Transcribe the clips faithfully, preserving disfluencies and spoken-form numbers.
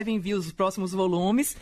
envia os próximos volumes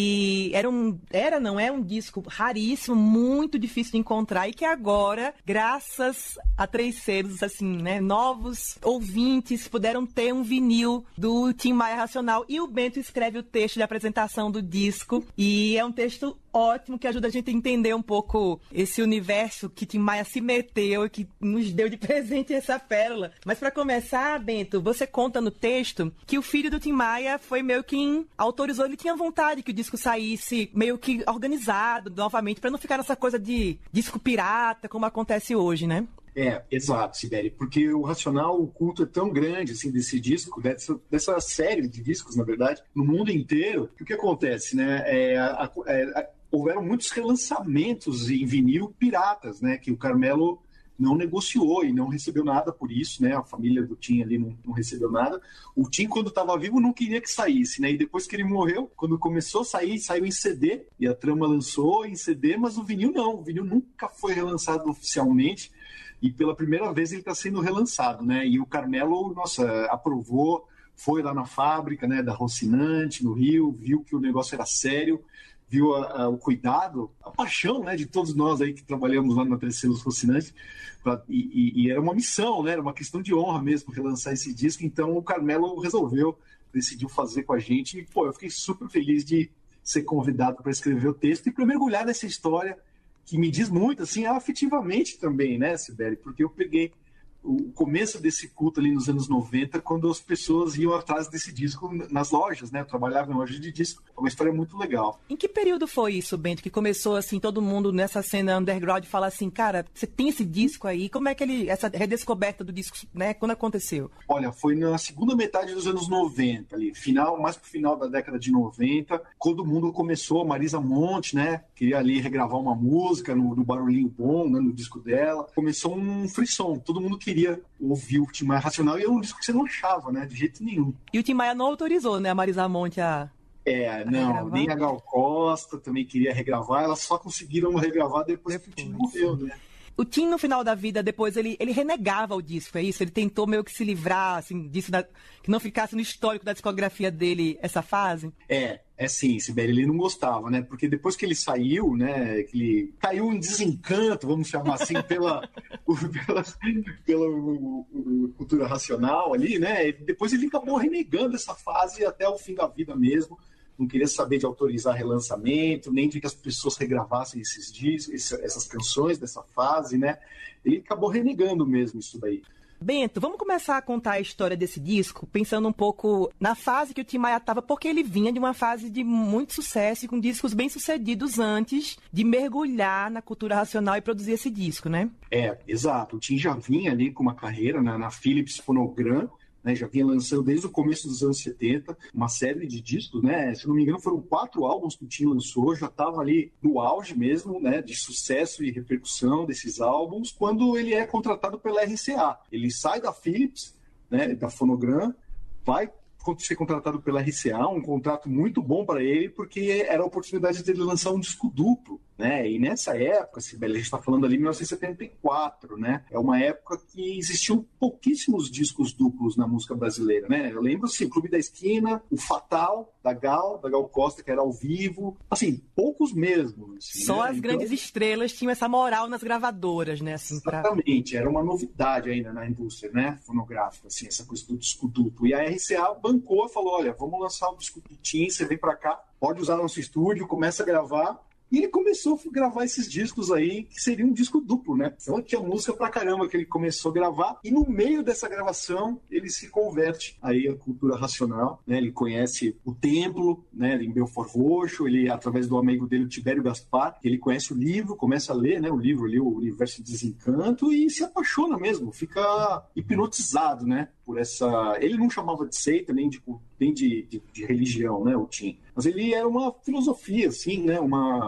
e era um, era não é um disco raríssimo, muito difícil de encontrar e que agora, graças a três selos, assim, né, novos ouvintes puderam ter um vinil do Tim Maia Racional e o Bento escreve o texto de apresentação do disco e é um texto ótimo que ajuda a gente a entender um pouco esse universo que Tim Maia se meteu e que nos deu de presente essa pérola. Mas para começar, Bento, você conta no texto que o filho do Tim Maia foi meio que quem autorizou, ele tinha vontade que o disco saísse meio que organizado novamente, para não ficar nessa coisa de disco pirata, como acontece hoje, né? É, exato, Sibeli, porque o Racional, o culto é tão grande, assim, desse disco, dessa, dessa série de discos, na verdade, no mundo inteiro, que o que acontece, né, é, a, é, a, houveram muitos relançamentos em vinil piratas, né, que o Carmelo não negociou e não recebeu nada por isso, né? A família do Tim ali não, não recebeu nada. O Tim, quando estava vivo, não queria que saísse, né? E depois que ele morreu, quando começou a sair, saiu em C D, e a Trama lançou em C D, mas o vinil não. O vinil nunca foi relançado oficialmente, e pela primeira vez ele está sendo relançado, né? E o Carmelo, nossa, aprovou, foi lá na fábrica, né, da Rocinante, no Rio, viu que o negócio era sério, viu a, a, o cuidado, a paixão, né, de todos nós aí que trabalhamos lá na Três Selos Rocinante, pra, e, e, e era uma missão, né, era uma questão de honra mesmo relançar esse disco, então o Carmelo resolveu, decidiu fazer com a gente, e pô, eu fiquei super feliz de ser convidado para escrever o texto e para mergulhar nessa história que me diz muito, assim, afetivamente também, né, Sibeli, porque eu peguei o começo desse culto ali nos anos noventa, quando as pessoas iam atrás desse disco nas lojas, né? Eu trabalhava em loja de disco. É uma história muito legal. Em que período foi isso, Bento, que começou, assim, todo mundo nessa cena underground falar assim, cara, você tem esse disco aí? Como é que ele, essa redescoberta do disco, né? Quando aconteceu? Olha, foi na segunda metade dos anos noventa, ali, final, mais pro final da década de noventa, todo mundo começou, Marisa Monte, né? Queria ali regravar uma música no, no Barulhinho Bom, né? No disco dela. Começou um frisson, todo mundo queria queria ouvir o Tim Maia Racional e era um disco que você não achava, né? De jeito nenhum. E o Tim Maia não autorizou, né? A Marisa Monte a... É, a não, regravar. Nem a Gal Costa também queria regravar, elas só conseguiram regravar depois, depois. que o Tim morreu, né? O Tim, no final da vida, depois, ele, ele renegava o disco, é isso? Ele tentou meio que se livrar, assim, disso, da, que não ficasse no histórico da discografia dele essa fase? É, é sim, Sibeli, ele não gostava, né? Porque depois que ele saiu, né, que ele caiu em desencanto, vamos chamar assim, pela, pela, pela o, o, cultura racional ali, né? Depois ele acabou renegando essa fase até o fim da vida mesmo. Não queria saber de autorizar relançamento, nem de que as pessoas regravassem esses discos, essas canções dessa fase, né? Ele acabou renegando mesmo isso daí. Bento, vamos começar a contar a história desse disco, pensando um pouco na fase que o Tim Maia estava, porque ele vinha de uma fase de muito sucesso e com discos bem-sucedidos antes de mergulhar na cultura racional e produzir esse disco, né? É, exato. O Tim já vinha ali com uma carreira na, na Philips Phonogram, né, já vinha lançando desde o começo dos anos setenta uma série de discos, né? Se não me engano, foram quatro álbuns que o Tim lançou, já estava ali no auge mesmo, né? De sucesso e repercussão desses álbuns, quando ele é contratado pela R C A. Ele sai da Philips, né? Da Phonogram, vai ser contratado pela R C A, um contrato muito bom para ele, porque era a oportunidade dele lançar um disco duplo, né? E nessa época, Sibeli, a gente está falando ali de mil novecentos e setenta e quatro, né? É uma época que existiam pouquíssimos discos duplos na música brasileira, né? Eu lembro, assim, o Clube da Esquina, o Fatal, da Gal, da Gal Costa, que era ao vivo, assim, poucos mesmo. Assim, Só né? as Então, grandes estrelas tinham essa moral nas gravadoras, né? Assim, pra... Exatamente, era uma novidade ainda na indústria, né? Fonográfica, assim, essa coisa do disco duplo. E a R C A bancou e falou, olha, vamos lançar o disco do Tim, você vem pra cá, pode usar nosso estúdio, começa a gravar. E ele começou a gravar esses discos aí, que seria um disco duplo, né? Então tinha música pra caramba que ele começou a gravar, e no meio dessa gravação, ele se converte aí à cultura racional, né? Ele conhece o Templo, né? Ele em Belfort Roxo, ele, através do amigo dele, o Tibério Gaspar, ele conhece o livro, começa a ler, né? O livro ali, o Universo de Desencanto, e se apaixona mesmo, fica hipnotizado, né? Por essa... Ele não chamava de seita, nem de, nem de, de, de religião, né? O Tim. Mas ele era uma filosofia, assim, né? Uma...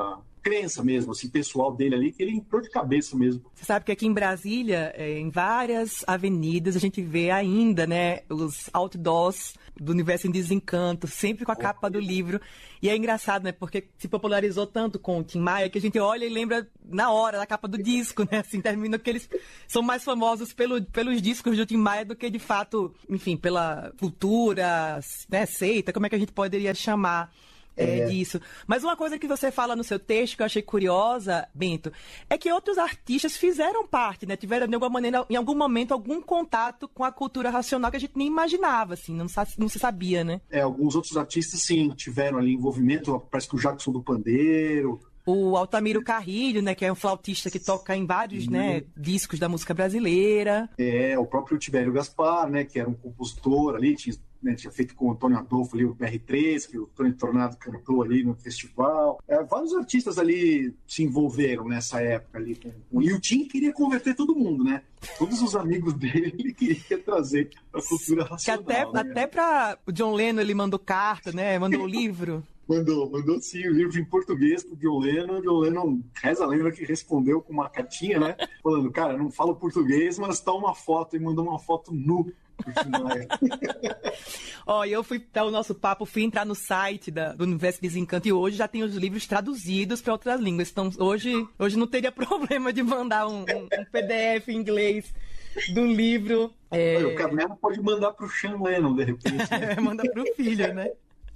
crença mesmo, assim, pessoal dele ali, que ele entrou de cabeça mesmo. Você sabe que aqui em Brasília, em várias avenidas, a gente vê ainda, né, os outdoors do Universo em Desencanto, sempre com a capa do livro. E é engraçado, né, porque se popularizou tanto com o Tim Maia que a gente olha e lembra na hora da capa do disco, né, assim, termina que eles são mais famosos pelo, pelos discos do Tim Maia do que, de fato, enfim, pela cultura, né, seita, como é que a gente poderia chamar É, é. disso. Mas uma coisa que você fala no seu texto que eu achei curiosa, Bento, é que outros artistas fizeram parte, né? Tiveram de alguma maneira, em algum momento, algum contato com a cultura racional que a gente nem imaginava, assim, não, não se sabia, né? É, alguns outros artistas, sim, tiveram ali envolvimento, parece que o Jackson do Pandeiro. O Altamiro Carrilho, né, que é um flautista que toca em vários, né, discos da música brasileira. É, o próprio Tibério Gaspar, né, que era um compositor ali, tinha, né, tinha feito com o Antônio Adolfo ali o P R três, que o Tony Tornado cantou ali no festival. É, vários artistas ali se envolveram nessa época ali. Com... E o Tim queria converter todo mundo, né? Todos os amigos dele ele queria trazer para a cultura racional. Que até, né? até para o John Lennon ele mandou carta, né, mandou o livro. Mandou, mandou sim, o livro em português pro John Lennon. O John Lennon, reza a lenda que respondeu com uma cartinha, né? Falando, cara, não falo português, mas tá uma foto, e mandou uma foto nu. Ó, eu fui dar o nosso papo, fui entrar no site da, do Universo Desencanto e hoje já tem os livros traduzidos para outras línguas. Então, hoje, hoje não teria problema de mandar um, um, um P D F em inglês do livro. É... Olha, o Carmelo pode mandar pro Sean Lennon, de repente. Né? Manda pro filho, né?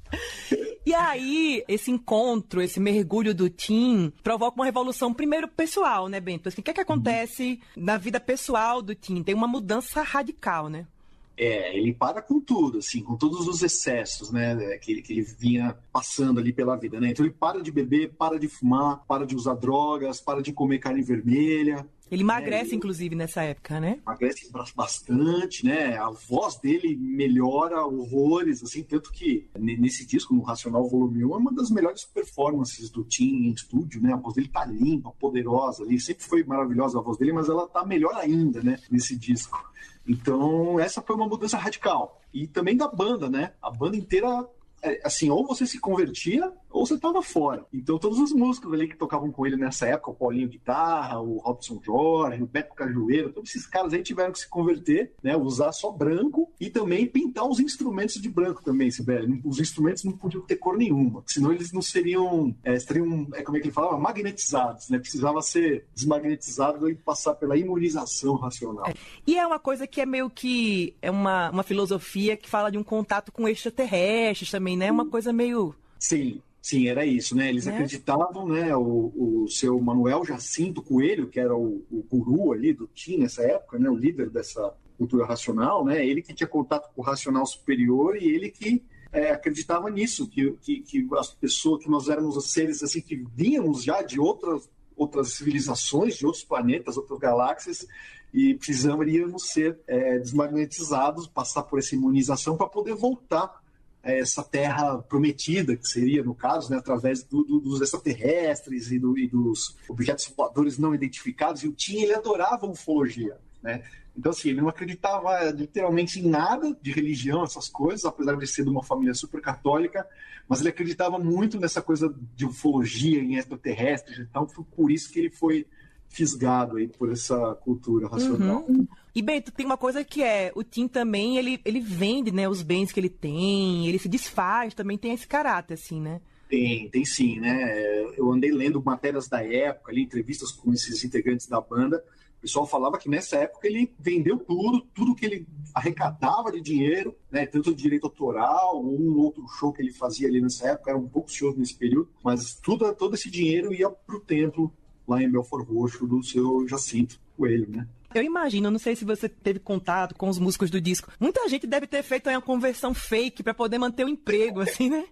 E aí, esse encontro, esse mergulho do Tim provoca uma revolução, primeiro, pessoal, né, Bento? Assim, o que é que acontece uhum. na vida pessoal do Tim? Tem uma mudança radical, né? É, ele para com tudo, assim, com todos os excessos, né, que, que ele vinha passando ali pela vida, né? Então ele para de beber, para de fumar, para de usar drogas, para de comer carne vermelha. Ele emagrece, né? Inclusive, nessa época, né? Emagrece bastante, né? A voz dele melhora horrores, assim, tanto que nesse disco, no Racional Volume um, é uma das melhores performances do Tim em estúdio, né? A voz dele tá limpa, poderosa ali, sempre foi maravilhosa a voz dele, mas ela tá melhor ainda, né? Nesse disco. Então, essa foi uma mudança radical. E também da banda, né? A banda inteira, assim, ou você se convertia ou você estava fora. Então, todos os músicos ali que tocavam com ele nessa época, o Paulinho Guitarra, o Robson Jorge, o Beto Cajueiro, todos esses caras aí tiveram que se converter, né? Usar só branco e também pintar os instrumentos de branco também, Sibeli. Os instrumentos não podiam ter cor nenhuma, senão eles não seriam, é, seriam, é, como é que ele falava? Magnetizados, né? Precisava ser desmagnetizado e passar pela imunização racional. É. E é uma coisa que é meio que, é uma, uma filosofia que fala de um contato com extraterrestres também, né? Uma coisa meio... Sim. Sim, era isso, né? Eles né? acreditavam, né? O, o seu Manuel Jacinto Coelho, que era o, o guru ali do Tim nessa época, né? O líder dessa cultura racional, né? Ele que tinha contato com o racional superior e ele que é, acreditava nisso, que, que, que as pessoas, que nós éramos seres assim que vínhamos já de outras, outras civilizações, de outros planetas, outras galáxias, e precisaríamos ser é, desmagnetizados, passar por essa imunização para poder voltar essa terra prometida, que seria, no caso, né, através do, do, dos extraterrestres e, do, e dos objetos voadores não identificados, e o Tim, ele adorava ufologia, né? Então, assim, ele não acreditava literalmente em nada de religião, essas coisas, apesar de ser de uma família super católica, mas ele acreditava muito nessa coisa de ufologia, em extraterrestres, então foi por isso que ele foi fisgado aí por essa cultura racional. Uhum. E, Bento, tem uma coisa que é, o Tim também, ele, ele vende, né, os bens que ele tem, ele se desfaz, também tem esse caráter, assim, né? Tem, tem sim, né? Eu andei lendo matérias da época, ali, entrevistas com esses integrantes da banda, o pessoal falava que nessa época ele vendeu tudo, tudo que ele arrecadava de dinheiro, né, tanto de direito autoral, um outro show que ele fazia ali nessa época, era um pouco show nesse período, mas tudo, todo esse dinheiro ia pro templo lá em Belfort Roxo do seu Jacinto Coelho, né? Eu imagino, não sei se você teve contato com os músicos do disco. Muita gente deve ter feito uma conversão fake para poder manter o emprego, assim, né?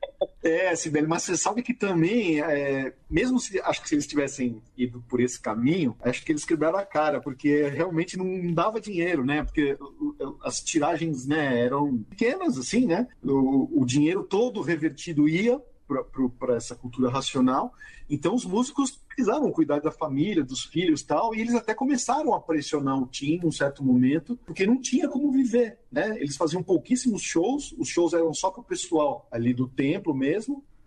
É, Sibeli, mas você sabe que também, é, mesmo se, acho que se eles tivessem ido por esse caminho, acho que eles quebraram a cara, porque realmente não dava dinheiro, né? Porque as tiragens, né, eram pequenas, assim, né? O, o dinheiro todo revertido ia para essa cultura racional. Então os músicos precisavam cuidar da família, dos filhos e tal, e eles até começaram a pressionar o Tim num certo momento, porque não tinha como viver, né? Eles faziam pouquíssimos shows, os shows eram só para o pessoal ali do templo mesmo,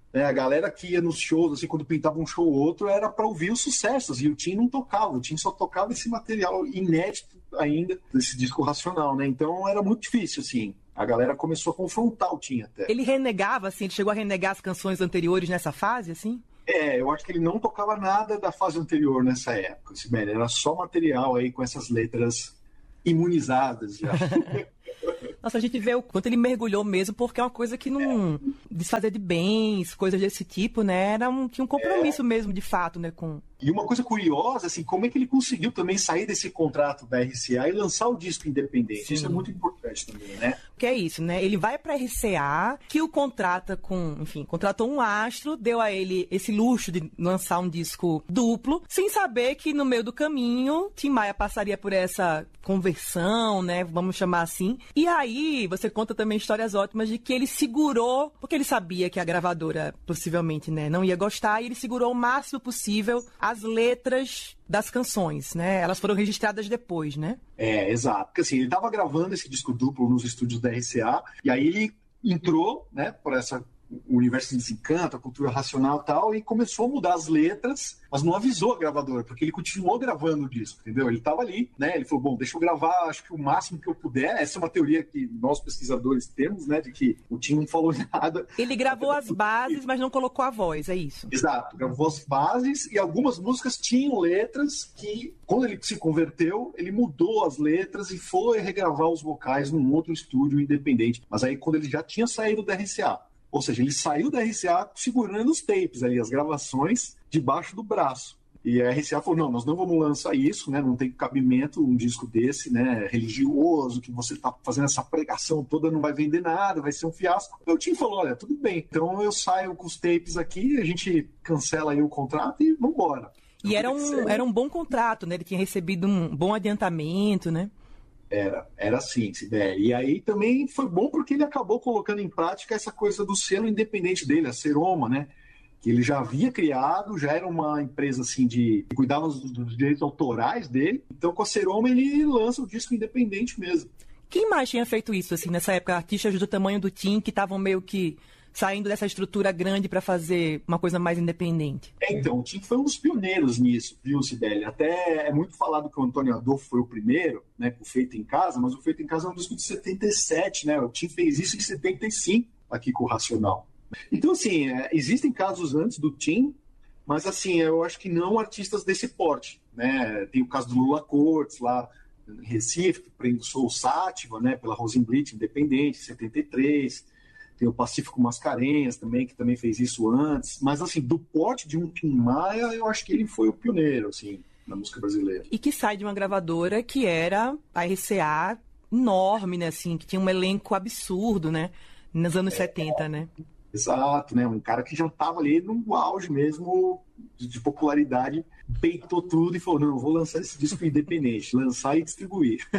Né? A galera que ia nos shows, assim, quando pintava um show ou outro, era para ouvir os sucessos, e o Tim não tocava, o Tim só tocava esse material inédito ainda, desse disco Racional, né? Então era muito difícil, assim. A galera começou a confrontar o Tim até. Ele renegava, assim, ele chegou a renegar as canções anteriores nessa fase, assim? É, eu acho que ele não tocava nada da fase anterior nessa época, Sibeli. Era só material aí com essas letras imunizadas já. Nossa, a gente vê o quanto ele mergulhou mesmo, porque é uma coisa que não... É. Desfazer de bens, coisas desse tipo, né? Era um, tinha um compromisso é. mesmo, de fato, né? Com... E uma coisa curiosa, assim, como é que ele conseguiu também sair desse contrato da R C A e lançar o disco independente? Sim. Isso é muito importante também, né? Que é isso, né? Ele vai para a R C A, que o contrata com, enfim, contratou um astro, deu a ele esse luxo de lançar um disco duplo, sem saber que no meio do caminho, Tim Maia passaria por essa conversão, né? Vamos chamar assim. E aí, você conta também histórias ótimas de que ele segurou, porque ele sabia que a gravadora possivelmente, né, não ia gostar, e ele segurou o máximo possível as letras das canções, né? Elas foram registradas depois, né? É, exato. Porque assim, ele estava gravando esse disco duplo nos estúdios da R C A, e aí ele entrou, né, por essa o universo de desencanto, a cultura racional e tal, e começou a mudar as letras, mas não avisou a gravadora, porque ele continuou gravando o disco, entendeu? Ele estava ali, né? Ele falou, bom, deixa eu gravar, acho que o máximo que eu puder. Essa é uma teoria que nós pesquisadores temos, né, de que o Tim não falou nada. Ele gravou as bases, mas não colocou a voz, é isso? Exato, gravou as bases e algumas músicas tinham letras que, quando ele se converteu, ele mudou as letras e foi regravar os vocais num outro estúdio independente. Mas aí, quando ele já tinha saído da R C A, ou seja, ele saiu da R C A segurando os tapes ali, as gravações, debaixo do braço. E a R C A falou, não, nós não vamos lançar isso, né? Não tem cabimento um disco desse, né? Religioso, que você está fazendo essa pregação toda, não vai vender nada, vai ser um fiasco. O Tim falou, olha, tudo bem, então eu saio com os tapes aqui, a gente cancela aí o contrato e vamos embora. E era um, era um bom contrato, né? Ele tinha recebido um bom adiantamento, né? Era, era assim, Sibeli. E aí também foi bom porque ele acabou colocando em prática essa coisa do selo independente dele, a Seroma, né? Que ele já havia criado, já era uma empresa assim de que cuidava dos, dos direitos autorais dele. Então com a Seroma ele lança o disco independente mesmo. Quem mais tinha feito isso assim nessa época? Artistas do tamanho do Tim que estavam meio que saindo dessa estrutura grande para fazer uma coisa mais independente? É, então, o Tim foi um dos pioneiros nisso, viu, Sibeli? Até é muito falado que o Antônio Adolfo foi o primeiro, né, com o Feito em Casa, mas o Feito em Casa é um disco de setenta e sete, né? O Tim fez isso em setenta e cinco, aqui com o Racional. Então, assim, é, existem casos antes do Tim, mas, assim, eu acho que não artistas desse porte, né? Tem o caso do Lula Cortes, lá em Recife, que prensou o Sátiva, né, pela Rosenblit, independente, em setenta e três. Tem o Pacífico Mascarenhas também, que também fez isso antes. Mas, assim, do porte de um Tim Maia, eu acho que ele foi o pioneiro, assim, na música brasileira. E que sai de uma gravadora que era a R C A enorme, né, assim, que tinha um elenco absurdo, né, nos anos é, setenta, né? Exato, né? Um cara que já estava ali no auge mesmo de, de popularidade, peitou tudo e falou, não, eu vou lançar esse disco independente, lançar e distribuir.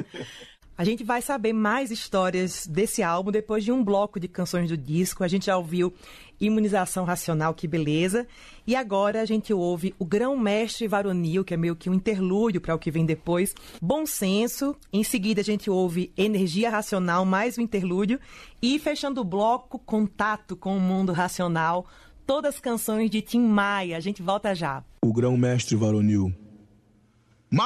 A gente vai saber mais histórias desse álbum depois de um bloco de canções do disco. A gente já ouviu Imunização Racional, que beleza. E agora a gente ouve o Grão-Mestre Varonil, que é meio que um interlúdio para o que vem depois. Bom Senso. Em seguida a gente ouve Energia Racional, mais um interlúdio. E fechando o bloco, Contato com o Mundo Racional. Todas as canções de Tim Maia. A gente volta já. O Grão-Mestre Varonil.